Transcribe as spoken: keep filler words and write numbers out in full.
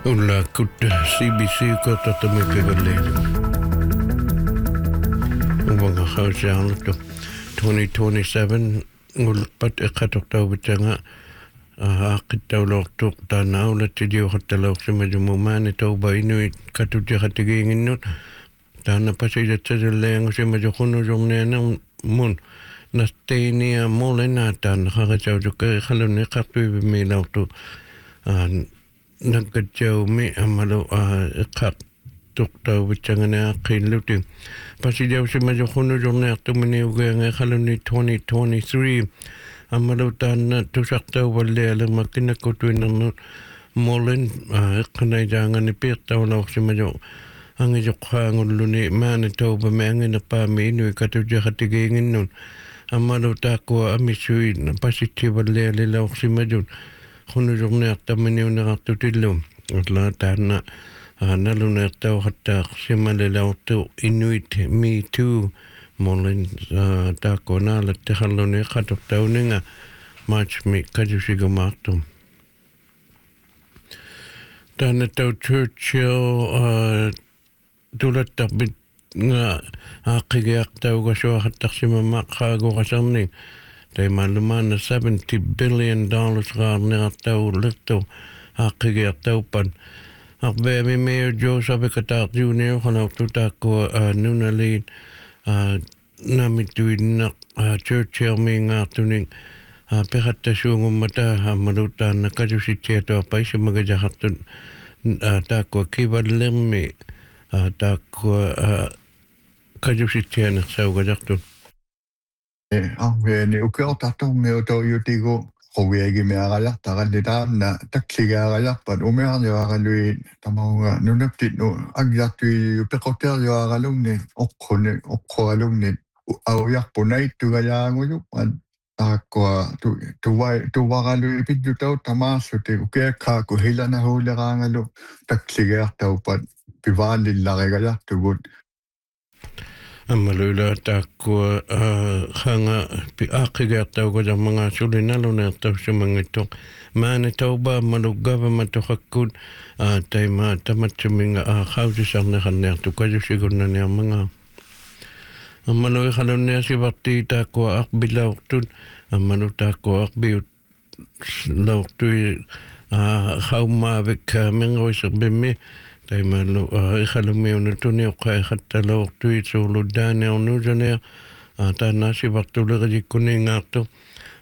Ulla kutta C B C kota tamike galere. Wanga khawsianto twenty twenty-seven ulpat iqatoktaw bitanga aqittawlortuq taanaula tidiu khattalawsimajumumani tauba inuit katutiqatigiinginnut taana pasidatsasalleangusimajukunu jumneana mun nasteenia molena taana khaqasautukari khaluni qartuivimiilautu nagkatsaumi amalu iqaq tuqtaw bitangana qilluti pasidatsasalleangusimajukunu jumneartuminiugaanga khaluni twenty twenty-three amalu taana tusaqtaw wallealemakinakkutuinernut molen iqqanaijaangani piirtawlauqsimaju angijoqqaangulluni maani tauba meanginerpaami inui katutiqatigiinginnun amalu taakkua amissui pasittivallealilauqsimajun qunujorniartaminiunerartutillu utla taana naluneertau hattaaqsimalilautu inuit me too molen taakuna lattehalluni qatuqtauninga march mi kajusigamartum taana tau Churchill tulattarbit nga aaqigiaqtauga suaqattaqsimamaqqaaguqasarni taimalumana seventy billion dollars qaarniqartau littu aaqigiaqtaupan arbeami Mayor Joe Savicataaq Junior qanartu taakkua nunaliin namituinnaq Churchill miingaartuning peqattasuungummata amaluutaanna kajusitsiatuarpaissamagajaqartut taakkua kivallermi taakkua kajusitsianersaugajartut arveani ukeortartormiutoriutigu quviagimeaqajartaqallitaanna taksigaaqajarpat umiarniaqalui tamaunga nunaptitnu agiartui peqoteriuaqalungni oqquni oqqoralungni aujarpunaittugajaangujuk taakkua tuwai tuwaralui piddutau tamaassuti ukiakkaakku hilanahuuleraangalu taksigaartaupat pivaalillarigajartugut amaluila taakkua khanga pi aaqigiartaugajarmanga sulinaluneertausimangittoq maani tauba amalu government toqakkut taima tamatsuminga qausisarneqarniartu kajusigurnaniarmanga amalu iqalunniasivarti taakkua aqbilauqtut amalu taakkua aqbiut lauqtui qaumaavik menguiserbimmi taimalu iqalumiunutuni uqqaiqattalauqtui suuluddaaniarnuusaneer taanaasivartuleqajikkuningaartu